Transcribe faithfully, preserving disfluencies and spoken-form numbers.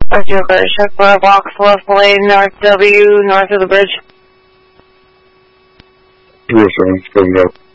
Archer Bridge, check for a box left lane, North W, north of the bridge. Zero seven, coming up.